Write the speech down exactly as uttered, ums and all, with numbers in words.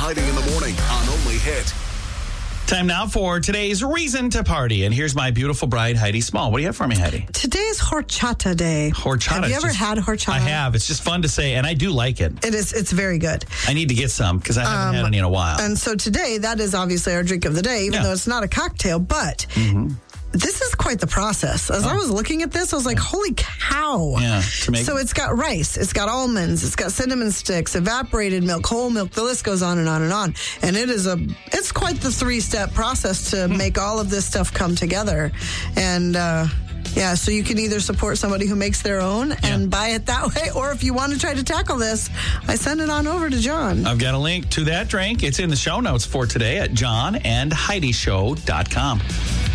Heidi in the morning on Only Hit. Time now for today's reason to party. And here's my beautiful bride, Heidi Small. What do you have for me, Heidi? Today is horchata day. Horchata. Have you ever just, had horchata? I have. It's just fun to say, and I do like it. It is. It's very good. I need to get some because I haven't um, had any in a while. And so today, that is obviously our drink of the day, even yeah. though it's not a cocktail. But mm-hmm. this is quite the process. As oh. I was looking at this, I was like, holy cow. Yeah. To make- so it's got rice, it's got almonds, it's got cinnamon sticks, evaporated milk, whole milk. The list goes on and on and on. And it is a, it's quite the three-step process to mm. make all of this stuff come together. And, uh, yeah, so you can either support somebody who makes their own and yeah. buy it that way, or if you want to try to tackle this, I send it on over to John. I've got a link to that drink. It's in the show notes for today at john and heidi show dot com.